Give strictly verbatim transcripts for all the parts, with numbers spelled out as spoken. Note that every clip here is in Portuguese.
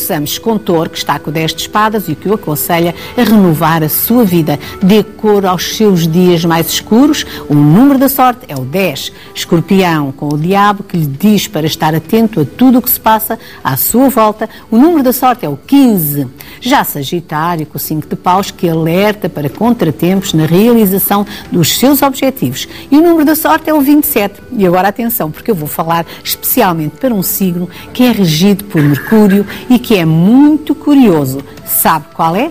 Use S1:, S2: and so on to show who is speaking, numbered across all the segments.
S1: Começamos com Touro, que está com o dez de espadas e o que o aconselha a renovar a sua vida. Dê cor aos seus dias mais escuros. O número da sorte é o dez. Escorpião, com o diabo, que lhe diz para estar atento a tudo o que se passa à sua volta. O número da sorte é o quinze. Já Sagitário, com o cinco de paus, que alerta para contratempos na realização dos seus objetivos. E o número da sorte é o vinte e sete. E agora atenção, porque eu vou falar especialmente para um signo que é regido por Mercúrio e que é muito curioso. Sabe qual é?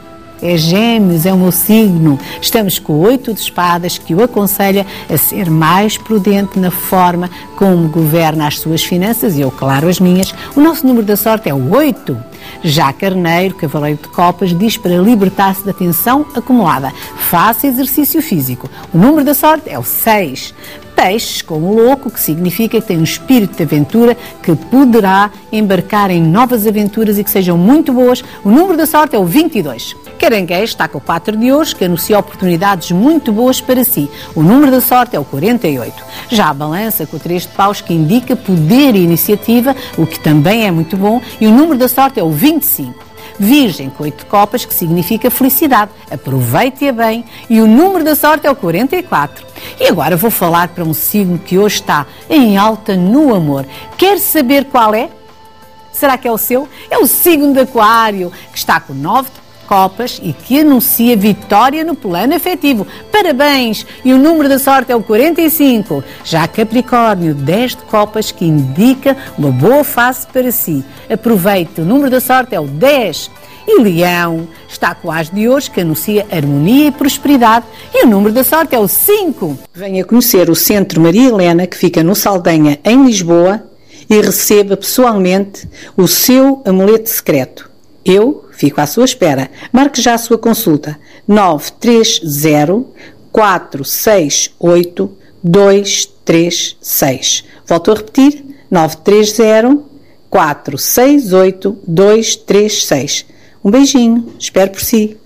S1: É Gêmeos, é o meu signo. Estamos com o oito de espadas, que o aconselha a ser mais prudente na forma como governa as suas finanças e eu, claro, as minhas. O nosso número da sorte é o oito. Já Carneiro, cavaleiro de copas, diz para libertar-se da tensão acumulada. Faça exercício físico. O número da sorte é o seis. Peixes, como louco, que significa que tem um espírito de aventura que poderá embarcar em novas aventuras e que sejam muito boas. O número da sorte é o vinte e dois. Caranguejo está com o quatro de ouros, que anuncia oportunidades muito boas para si. O número da sorte é o quarenta e oito. Já a Balança, com o três de paus, que indica poder e iniciativa, o que também é muito bom, e o número da sorte é o vinte e cinco. Virgem, com oito de copas, que significa felicidade. Aproveite-a bem. E o número da sorte é o quarenta e quatro. E agora vou falar para um signo que hoje está em alta no amor. Quer saber qual é? Será que é o seu? É o signo de Aquário, que está com nove de copas e que anuncia vitória no plano afetivo. Parabéns! E o número da sorte é o quarenta e cinco. Já Capricórnio, dez de copas, que indica uma boa fase para si. Aproveite, o número da sorte é o dez. E Leão está com o as de ouros, que anuncia harmonia e prosperidade. E o número da sorte é o cinco. Venha conhecer o Centro Maria Helena, que fica no Saldanha, em Lisboa, e receba pessoalmente o seu amuleto secreto. Eu fico à sua espera. Marque já a sua consulta. nove três zero, quatro seis oito, dois três seis. Volto a repetir. nove três zero, quatro seis oito, dois três seis. Um beijinho. Espero por si.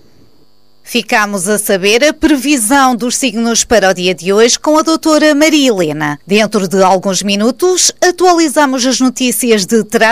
S2: Ficamos a saber a previsão dos signos para o dia de hoje com a doutora Maria Helena. Dentro de alguns minutos, atualizamos as notícias de trânsito